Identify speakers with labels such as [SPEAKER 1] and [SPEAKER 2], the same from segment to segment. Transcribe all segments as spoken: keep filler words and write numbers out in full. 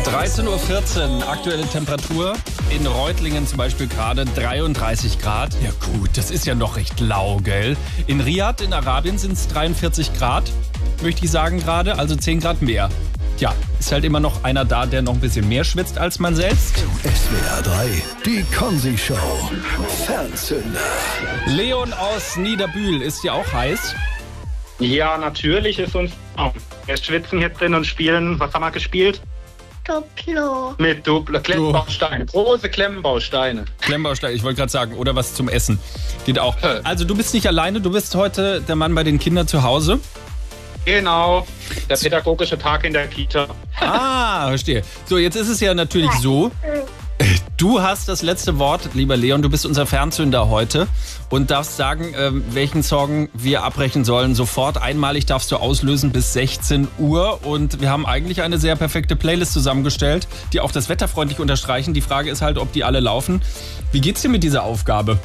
[SPEAKER 1] dreizehn Uhr vierzehn, aktuelle Temperatur. In Reutlingen zum Beispiel gerade dreiunddreißig Grad. Ja gut, das ist ja noch recht lau, gell? In Riad in Arabien sind es dreiundvierzig Grad, möchte ich sagen gerade, also zehn Grad mehr. Tja, ist halt immer noch einer da, der noch ein bisschen mehr schwitzt als man selbst.
[SPEAKER 2] S W R drei, die Konzi-Show. Fernzünder.
[SPEAKER 1] Leon aus Niederbühl, ist ja auch heiß.
[SPEAKER 3] Ja, natürlich ist uns... Oh, wir schwitzen hier drin und spielen... Was haben wir gespielt?
[SPEAKER 4] Duplo.
[SPEAKER 3] Mit Duplo. Klemmbausteine. Große Klemmbausteine.
[SPEAKER 1] Klemmbausteine, ich wollte gerade sagen. Oder was zum Essen. Geht auch. Also du bist nicht alleine, du bist heute der Mann bei den Kindern zu Hause.
[SPEAKER 3] Genau. Der pädagogische Tag in der Kita.
[SPEAKER 1] Ah, verstehe. So, jetzt ist es ja natürlich so... Du hast das letzte Wort, lieber Leon. Du bist unser Fernzünder heute und darfst sagen, ähm, welchen Song wir abbrechen sollen. Sofort einmalig darfst du auslösen bis sechzehn Uhr. Und wir haben eigentlich eine sehr perfekte Playlist zusammengestellt, die auch das Wetter freundlich unterstreichen. Die Frage ist halt, ob die alle laufen. Wie geht's dir mit dieser Aufgabe?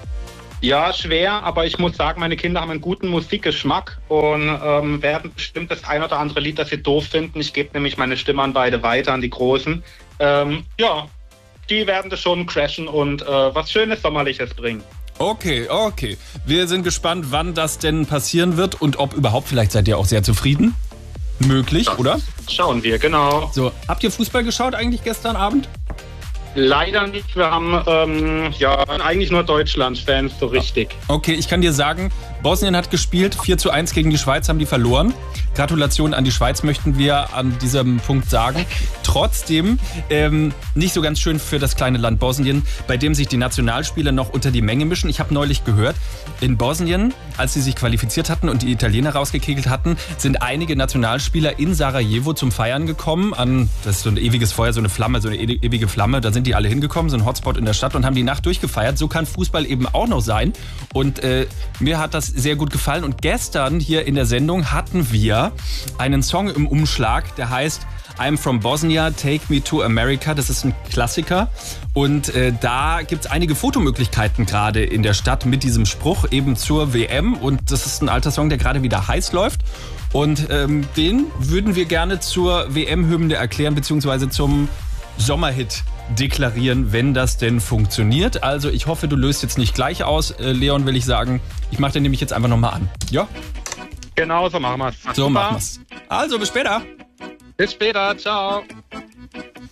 [SPEAKER 3] Ja, schwer, aber ich muss sagen, meine Kinder haben einen guten Musikgeschmack und ähm, werden bestimmt das ein oder andere Lied, das sie doof finden. Ich gebe nämlich meine Stimme an beide weiter, an die Großen. Ähm, ja. Die werden das schon crashen und äh, was Schönes Sommerliches bringen.
[SPEAKER 1] Okay, okay. Wir sind gespannt, wann das denn passieren wird und ob überhaupt. Vielleicht seid ihr auch sehr zufrieden. Möglich, das oder?
[SPEAKER 3] Schauen wir, genau.
[SPEAKER 1] So, habt ihr Fußball geschaut eigentlich gestern Abend?
[SPEAKER 3] Leider nicht. Wir haben ähm, ja eigentlich nur Deutschland-Fans so richtig.
[SPEAKER 1] Okay, ich kann dir sagen, Bosnien hat gespielt. vier zu eins gegen die Schweiz haben die verloren. Gratulation an die Schweiz möchten wir an diesem Punkt sagen. Trotzdem ähm, nicht so ganz schön für das kleine Land Bosnien, bei dem sich die Nationalspieler noch unter die Menge mischen. Ich habe neulich gehört, in Bosnien, als sie sich qualifiziert hatten und die Italiener rausgekegelt hatten, sind einige Nationalspieler in Sarajevo zum Feiern gekommen. An, das ist so ein ewiges Feuer, so eine Flamme, so eine ewige Flamme. Da sind die alle hingekommen, so ein Hotspot in der Stadt und haben die Nacht durchgefeiert. So kann Fußball eben auch noch sein. Und äh, mir hat das sehr gut gefallen. Und gestern hier in der Sendung hatten wir einen Song im Umschlag, der heißt I'm from Bosnia, Take Me to America. Das ist ein Klassiker. Und äh, da gibt es einige Fotomöglichkeiten gerade in der Stadt mit diesem Spruch eben zur W M. Und das ist ein alter Song, der gerade wieder heiß läuft. Und ähm, den würden wir gerne zur W M-Hymne erklären, beziehungsweise zum Sommerhit deklarieren, wenn das denn funktioniert. Also ich hoffe, du löst jetzt nicht gleich aus. Äh, Leon, will ich sagen, ich mache den nämlich jetzt einfach nochmal an. Ja?
[SPEAKER 3] Genau, so machen wir's.
[SPEAKER 1] So machen wir's. Also, bis später.
[SPEAKER 3] Bis später, ciao.